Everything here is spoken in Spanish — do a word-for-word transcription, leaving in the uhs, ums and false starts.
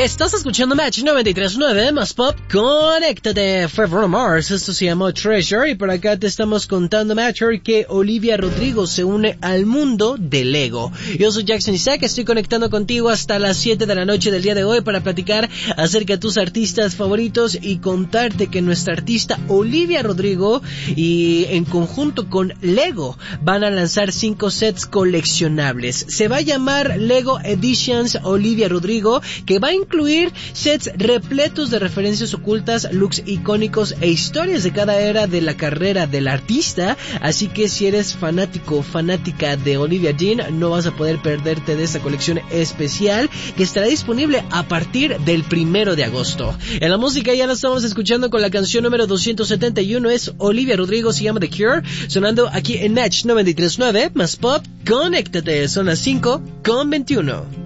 Estás escuchando Match noventa y tres punto nueve más Pop. Conéctate. Fue Bruno Mars. Esto se llamó Treasure. Y por acá te estamos contando, Match, que Olivia Rodrigo se une al mundo de Lego. Yo soy Jackson Isaac. Estoy conectando contigo hasta las siete de la noche del día de hoy para platicar acerca de tus artistas favoritos y contarte que nuestra artista Olivia Rodrigo y en conjunto con Lego van a lanzar cinco sets coleccionables. Se va a llamar Lego Editions Olivia Rodrigo, que va a incluir sets repletos de referencias ocultas, looks icónicos e historias de cada era de la carrera del artista. Así que si eres fanático o fanática de Olivia Dean, no vas a poder perderte de esta colección especial que estará disponible a partir del primero de agosto. En la música ya la estamos escuchando con la canción número doscientos setenta y uno, es Olivia Rodrigo, se llama The Cure, sonando aquí en Match noventa y tres punto nueve más Pop. Conéctate, son las cinco con veintiuno.